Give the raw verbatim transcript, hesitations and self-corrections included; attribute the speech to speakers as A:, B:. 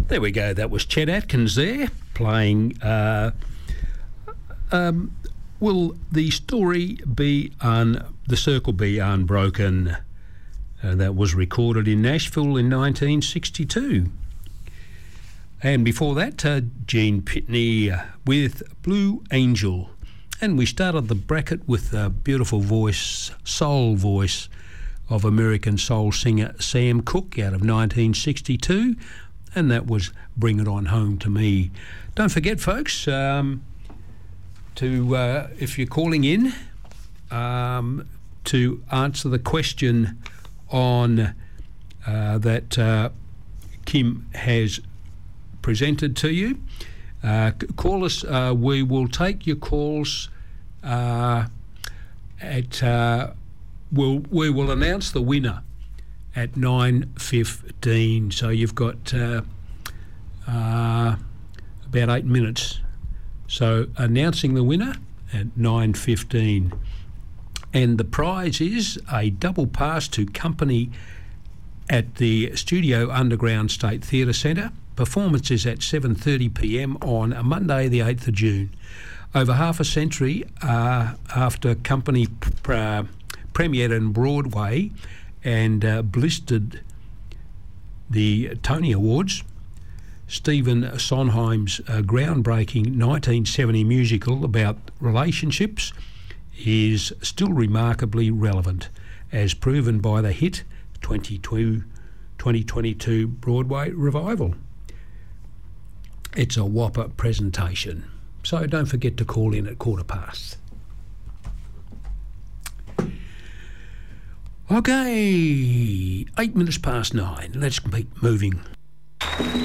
A: There we go. That was Chet Atkins there playing. Uh, um, will the story be un? The circle be unbroken? Uh, that was recorded in Nashville in nineteen sixty-two. And before that, uh, Gene Pitney uh, with Blue Angel. And we started the bracket with a beautiful voice, soul voice of American soul singer Sam Cooke out of nineteen sixty-two. And that was Bring It On Home to Me. Don't forget, folks, um, to uh, if you're calling in, um, to answer the question on uh, that uh, Kim has presented to you. Uh, call us. Uh, we will take your calls uh, at. Uh, we'll, we will announce the winner at nine fifteen. So you've got uh, uh, about eight minutes. So announcing the winner at nine fifteen. And the prize is a double pass to Company at the Studio Underground State Theatre Centre. Performance is at seven thirty p m on Monday the eighth of June. Over half a century uh, after Company pr- uh, premiered on Broadway and uh, blistered the Tony Awards, Stephen Sondheim's uh, groundbreaking nineteen seventy musical about relationships is still remarkably relevant, as proven by the hit twenty twenty-two Broadway revival. It's a whopper presentation, so don't forget to call in at quarter past. Okay, eight minutes past nine. Let's keep moving.